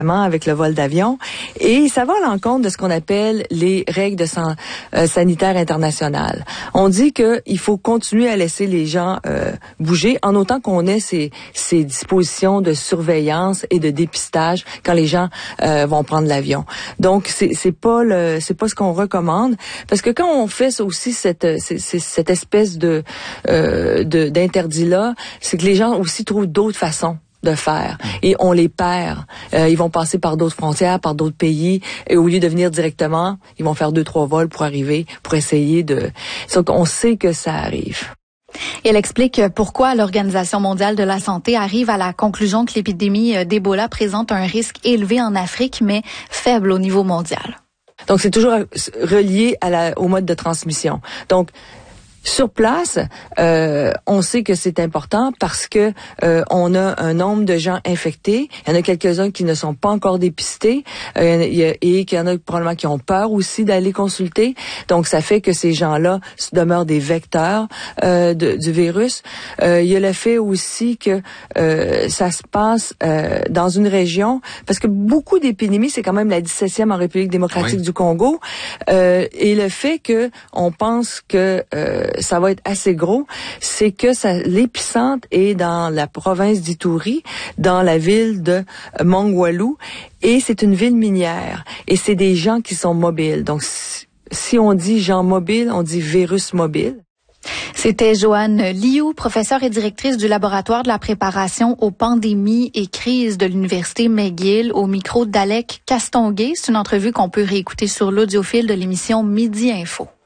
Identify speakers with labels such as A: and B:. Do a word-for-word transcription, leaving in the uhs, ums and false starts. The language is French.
A: avec le vol d'avion, et ça va à l'encontre de ce qu'on appelle les règles de san, euh, sanitaires internationales. On dit qu'il faut continuer à laisser les gens euh, bouger, en autant qu'on ait ces, ces dispositions de surveillance et de dépistage quand les gens euh, vont prendre l'avion. Donc c'est, c'est pas le, c'est pas ce qu'on recommande, parce que quand on fait aussi cette, c'est, c'est, cette espèce de, euh, de d'interdit là, c'est que les gens aussi trouvent d'autres façons de faire, et on les perd. Euh, ils vont passer par d'autres frontières, par d'autres pays, et au lieu de venir directement, ils vont faire deux, trois vols pour arriver, pour essayer de... Donc, on sait que ça arrive.
B: Et elle explique pourquoi l'Organisation mondiale de la santé arrive à la conclusion que l'épidémie d'Ebola présente un risque élevé en Afrique, mais faible au niveau mondial.
A: Donc, c'est toujours relié à la, au mode de transmission. Donc, sur place, euh, on sait que c'est important parce que euh, on a un nombre de gens infectés. Il y en a quelques-uns qui ne sont pas encore dépistés euh, et qu'il y en a probablement qui ont peur aussi d'aller consulter. Donc, ça fait que ces gens-là demeurent des vecteurs euh, de, du virus. Euh, il y a le fait aussi que euh, ça se passe euh, dans une région, parce que beaucoup d'épidémies, c'est quand même la dix-septième en République démocratique oui. du Congo. Euh, et le fait que on pense que euh, ça va être assez gros, c'est que ça, l'épicentre est dans la province d'Ituri, dans la ville de Mongwalu, et c'est une ville minière, et c'est des gens qui sont mobiles. Donc, si, si on dit gens mobiles, on dit virus mobile.
B: C'était Joanne Liu, professeure et directrice du laboratoire de la préparation aux pandémies et crises de l'Université McGill, au micro d'Alec Castonguay. C'est une entrevue qu'on peut réécouter sur l'audiofil de l'émission Midi Info.